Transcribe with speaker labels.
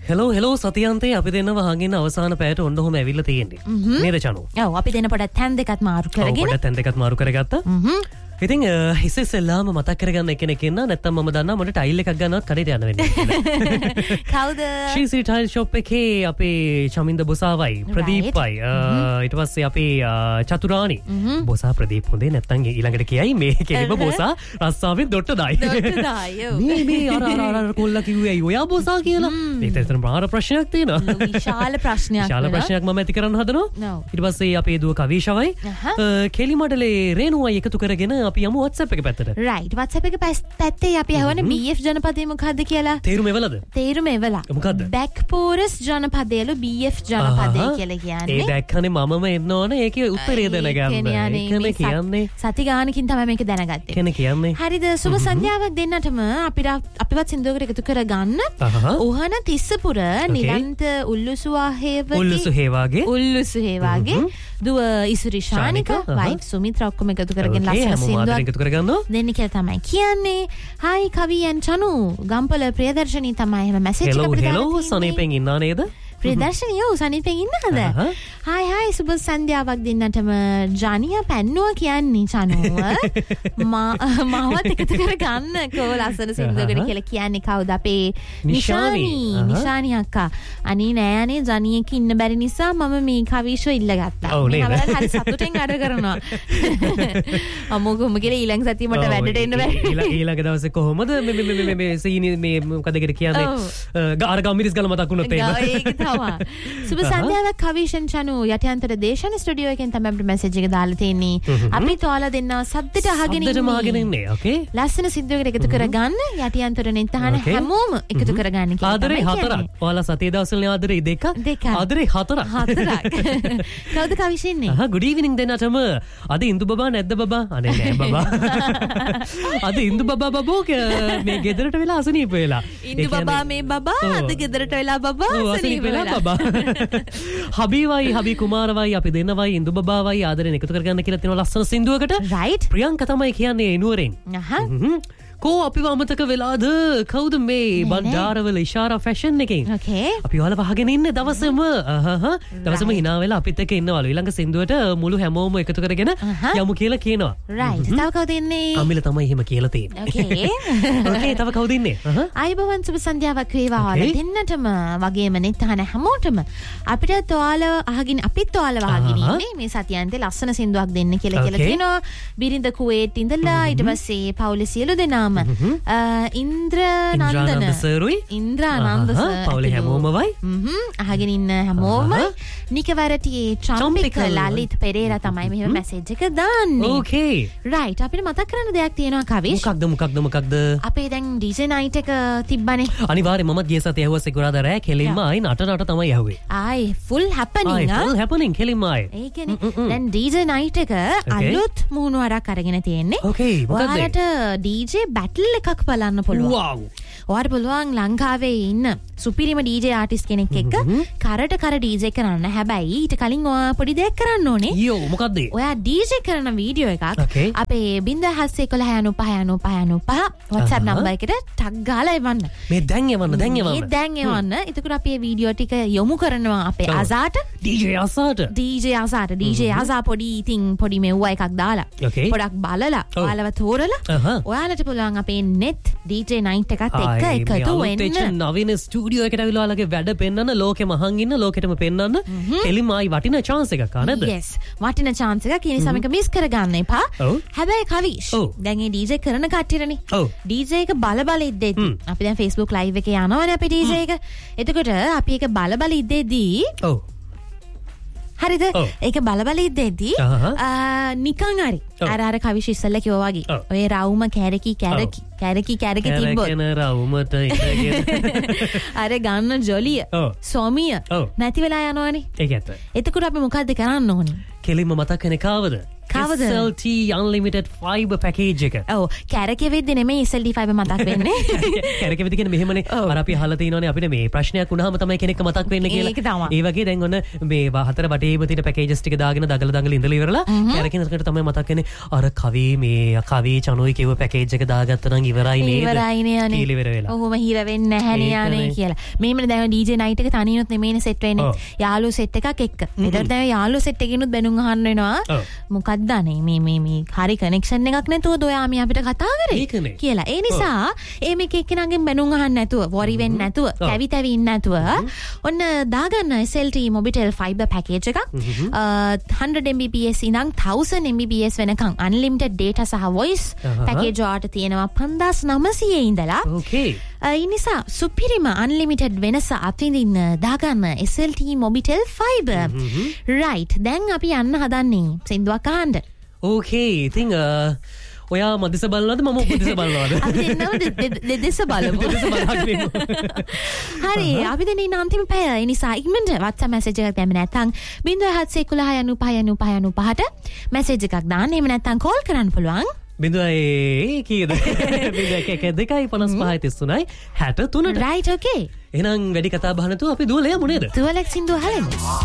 Speaker 1: Hello සතියන්තේ අපි දෙන්න වහගෙන අවසාන පැයට ඔන්න ඔහොම ඇවිල්ලා තියෙන්නේ. නේද චනු?
Speaker 2: ඔව් අපි දෙන්න පොඩක් තැන් දෙකක් මාරු කරගෙන.
Speaker 1: පොඩක් තැන් දෙකක් මාරු කරගත්තා. ඉතින් ඉස්සෙල්ලාම මතක් කරගන්න කෙනෙක් ඉන්න නැත්නම් මම දන්නා මට ටයිල් එකක් ගන්නවත් කඩේට යන්න වෙන්නේ කියලා.
Speaker 2: කවුද?
Speaker 1: ශීසී ටයිල් ෂොප් එකේ අපේ චමින්ද බොසාවයි ප්‍රදීප්යි ඊට පස්සේ අපේ චතුරානි බොසා ප්‍රදීප් හොඳේ නැත්නම් ඊළඟට කියයි මේ කෙලිම බොසා රස්සාවෙන් දොට්ට දායි. මේ අර කොල්ලා කිව්වේ ඇයි ඔයා බොසා කියලා. මේක ඇත්තටම ප්‍රාණ ප්‍රශ්නයක් තියෙනවා.
Speaker 2: විශාල ප්‍රශ්නයක්
Speaker 1: මම ඇති කරන්න හදනවා. ඊට පස්සේ අපේ දුව කවිෂවයි කෙලි මඩලේ රේණුවයි එකතු කරගෙන අපි යමු WhatsApp එක පැත්තට.
Speaker 2: right WhatsApp එක පැත්තේ අපි අහවනේ BF ජනපදයේ මොකද්ද කියලා.
Speaker 1: තේරුම එවලද?
Speaker 2: තේරුම එවලා.
Speaker 1: මොකද්ද?
Speaker 2: බැක්පෝරස් ජනපදයලු BF ජනපදයේ කියලා කියන්නේ.
Speaker 1: ඒ දැක්කනේ මමම එන්න ඕනේ ඒකේ උත්තරය දැනගන්න. ඒකනේ කියන්නේ.
Speaker 2: සති ගානකින් තමයි මේක දැනගත්තේ.
Speaker 1: කෙනේ කියන්නේ.
Speaker 2: හරිද? සුබ සන්ධ්‍යාවක් දෙන්නටම අපිවත් සින්දුවකට එකතු කරගන්න. ඕහන තිස්සපුර නිරන්ත උල්ලුසුවා හේවාගේ දුව ඉසුරි ශානික වයිෆ් සුමිත්‍රා ඔක්කොම එකතු කරගෙන ලස්සන සින්දුවක්
Speaker 1: එකතු කරගන්නවා
Speaker 2: දෙන්න කියලා තමයි කියන්නේ. හායි කවියන් චනු ගම්පල ප්‍රියදර්ශනී තමයි එහෙම මැසේජ් එකක් අපිට දාලා
Speaker 1: හෙලෝ සනීපෙන් ඉන්නා නේද?
Speaker 2: ප්‍රියදර්ශනී ඔව් සනීපෙන් ඉන්නවද? හායි සුබ සන්ධ්‍යාවක් දෙන්නටම ජානියා පැන්නුවා කියන්නේ චනුව මාවත් එකතු කරගන්න කෝ ලස්සන සින්දුවකට කියලා කියන්නේ කවුද? අපේ නිෂානි අක්කා. අනේ නෑ අනේ ජානියෙක් ඉන්න බැරි නිසා මම මේ කවිෂෝ ඉල්ලගත්තා. මම හරි සතුටෙන් අර කරනවා. අමෝගොම කියලා ඊළඟ සතිය මට වැඩට එන්න බැරි.
Speaker 1: ඊළඟ දවසේ කොහොමද මේ සීනි මේ මොකද කියන්නේ අර ගම්මිරිස් ගල මතක් වුණොත්
Speaker 2: ඒක සුබ සන්ධ්‍යාවක් කවිෂන් චනු යටියන්තර දේශන ස්ටුඩියෝ එකෙන් තමයි අපිට මැසේජ් එක දාලා තියෙන්නේ. අපි ඔයාලා දෙන්නා සද්දට අහගෙන
Speaker 1: ඉන්නේ. ඕකේ.
Speaker 2: ලස්සන සින්දුවකට එකතු කරගන්න යටියන්තර නෙත් අහන හැමෝම එකතු කරගන්න කියලා.
Speaker 1: ආදරේ 4ක්. ඔයාලා සතිය දවස්වල ආදරේ 2ක්. ආදරේ 4ක්.
Speaker 2: කවුද කවිෂන්නේ?
Speaker 1: good evening දෙන්නටම. අද ඉන්දු බබා නැද්ද බබා? අනේ නෑ බබා. අද ඉන්දු බබා මේ ගෙදරට වෙලා අසනීප වෙලා.
Speaker 2: ඉන්දු බබා මේ බබා අද ගෙදරට වෙලා බබා අසනීප
Speaker 1: හබීවයි හබි කුමාරවයි අපි දෙන්නවයි ඉන්දු බබාවයි ආදරෙන් එකතු කරගන්න කියලා තියෙන ලස්සන සින්දුවකට
Speaker 2: right
Speaker 1: ප්‍රියංක තමයි කියන්නේ නුවරෙන්. කෝ අපිව අමතක වෙලාද? කවුද මේ බණ්ඩාරවල ඉෂාරා ෆැෂන් එකෙන්? අපි ඔයාලා වහගෙන ඉන්න දවසම hina වෙලා අපිත් එක්ක ඉන්නවලු. ඊළඟ සින්දුවට මුළු හැමෝම එකතු කරගෙන යමු කියලා කියනවා.
Speaker 2: right තව කවුද ඉන්නේ?
Speaker 1: අමිල තමයි එහෙම කියලා තියෙන්නේ. okay තව කවුද ඉන්නේ?
Speaker 2: අයබවන් සුබ සන්ධ්‍යාවක් වේවා ඔයාලා දෙන්නටම වගේම නෙත් අහන හැමෝටම අපිට ඔයාලා අහගෙන අපිත් ඔයාලා වහගෙන ඉන්නේ මේ සතියන්තේ ලස්සන සින්දුවක් දෙන්න කියලා කියනවා. බිරිඳ කුවේට් ඉඳලා ඊට පස්සේ පවුලේ සියලු දෙනා ඉන්ද්‍රානන්ද සරුයි ඉන්ද්‍රානන්ද
Speaker 1: පවුලේ හැමෝමවයි
Speaker 2: අහගෙන ඉන්න හැමෝමයි නිකවරටියේ චම්පික ලලිත් පෙරේරා තමයි මෙහෙම මැසේජ් එක දාන්නේ.
Speaker 1: ඕකේ
Speaker 2: රයිට් අපිට මතක් කරන්න දෙයක් තියෙනවා කවිෂ්.
Speaker 1: මොකක්ද
Speaker 2: අපේ දැන් DJ night එක තිබ්බනේ.
Speaker 1: අනිවාර්යෙන් මමත් ගිය සතියේ ඇහුවා සිකුරාදා රෑ කෙලින්ම ආයි නට තමයි ඇහුවේ.
Speaker 2: ආයි full happening
Speaker 1: කෙලින්ම ආයි.
Speaker 2: ඒ කියන්නේ දැන් DJ night එක අලුත් මුහුණුවරක් අරගෙන තියෙන්නේ.
Speaker 1: ඕකේ මොකක්ද?
Speaker 2: ඔයාලට DJ බැටල් එකක් බලන්න පුළුවන්.
Speaker 1: wow
Speaker 2: ඔයාලට පුළුවන් ලංකාවේ ඉන්න සුපිරිම DJ ආටිස්ට් කෙනෙක් එක්ක කර DJ කරන්න. හැබැයි ඊට කලින් ඔයා පොඩි දෙයක් කරන්න ඕනේ.
Speaker 1: යෝ මොකද්ද?
Speaker 2: ඔයා DJ කරන වීඩියෝ එකක් අපේ 0711959595 WhatsApp නම්බර් එකට ටග් ගාලා එවන්න.
Speaker 1: මේ දැන් එවන්න.
Speaker 2: එතකොට අපි මේ වීඩියෝ ටික යොමු කරනවා අපේ අසාට.
Speaker 1: DJ
Speaker 2: අසා පොඩි මෙව්වා එකක් දාලා. පොඩක් බලලා ඔයාලව තෝරලා ඔයාලට පුළුවන් අපේ net DJ night එකත් එක්ක එකතු වෙන්න.
Speaker 1: නවීන ස්ටුඩියෝ එකට අවිලා ඔයාලගේ වැඩ පෙන්වන්න ලෝකෙම අහන් ඉන්න ලෝකෙටම පෙන්වන්න. එලිම ආයි වටින chance එකක් නේද?
Speaker 2: yes වටින chance එකක්. ඒ නිසා මේක මිස් කරගන්න එපා. හැබැයි කවිෂ් දැන් මේ DJ කරන කට්ටියනේ. DJ එක බල ඉද්දෙද්දි අපි දැන් Facebook live එකේ යනවනේ අපේ DJ එක. එතකොට අපි ඒක බල ඉද්දෙද්දි හරිද? ඒක බල ඉද්දෙද්දි නිකන් හරි අර කවිෂ් ඉස්සෙල්ලා කිව්වා වගේ ඔය රවුම කැරකි තිබ්බොත්
Speaker 1: එන රවුමට ඉඳගෙන
Speaker 2: අර ගන්න ජොලිය සොමිය නැති වෙලා යනවනේ.
Speaker 1: ඒක ඇත්ත.
Speaker 2: එතකොට අපි මොකද්ද කරන්න ඕනේ?
Speaker 1: කෙලින්ම මතක් වෙන කාවද?
Speaker 2: කවද?
Speaker 1: SLT unlimited fiber package එක.
Speaker 2: ඔව් කැරකෙවිද්දි නෙමෙයි SLT fiber මතක් වෙන්නේ.
Speaker 1: කැරකෙවිද්දි කියන්නේ මෙහෙමනේ. අර අපි අහලා තියෙනවනේ අපිට මේ ප්‍රශ්නයක් වුණාම තමයි කෙනෙක්ට මතක් වෙන්නේ කියලා.
Speaker 2: ඒක තමයි.
Speaker 1: ඒ වගේ දැන් ඔන්න මේ හතර බටේම තියෙන පැකේජස් ටික දාගෙන දඟල ඉඳලා ඉවරලා කැරකෙනකට තමයි මතක් වෙන්නේ අර කවි චනුයි කියව පැකේජ් එක දාගත්තා නම් ඉවරයි නේද?
Speaker 2: ඉවරයිනේ අනේ.
Speaker 1: කීල ඉවර වෙලා.
Speaker 2: ඔහොම හිර වෙන්නේ නැහැනේ අනේ කියලා. මේමනේ දැන් DJ night එක තනියුත් නෙමෙයිනේ සෙට් වෙන්නේ. යාළුවෝ සෙට් එකක් එක්ක. ඒතර දැන් යාළුවෝ සෙට් එකකිනුත් බැනුම් අහන්න වෙනවා. මොකක්ද අනේ මේ හරි කනෙක්ෂන් එකක් නැතුව ඔයාමි අපිට කතා කරේ කියලා. ඒ නිසා මේක එක්කෙනාගෙන් බැනුම් අහන්න නැතුව, වොරි වෙන්නේ නැතුව, කැවි තැවි ඉන්නේ නැතුව ඔන්න දාගන්න SLT Mobitel fiber package එකක්. 100 Mbps ඉඳන් 1000 Mbps වෙනකන් unlimited data සහ voice package වලට තියෙනවා 5900 ඉඳලා.
Speaker 1: Okay.
Speaker 2: ඒ නිසා සුපිරිම unlimited වෙනස අත්විඳින්න දාගන්න SLT Mobitel fiber. Right. දැන් අපි යන්න හදන්නේ සින්දුවක් අහන්න.
Speaker 1: Okay. ඉතින් ඔයා මදිස බලනවද මම උපදිස බලනවද?
Speaker 2: අපි දෙන්නම දෙදෙස බලමු. හරි අපි දැන් ඉන්න අන්තිම පැය. ඒ නිසා ඉක්මනට WhatsApp message එකක් දැම්ම නැත්නම් 0711959595ට message එකක් දාන්න. එහෙම නැත්නම් call කරන්න පුළුවන්.
Speaker 1: කීයද? 02.55.33යි 63ට.
Speaker 2: Right, okay.
Speaker 1: එහෙනම් වැඩි කතා බහ නැතුව අපි දුවලා යමු නේද?
Speaker 2: දුවලක් සින්දුව අහලමු.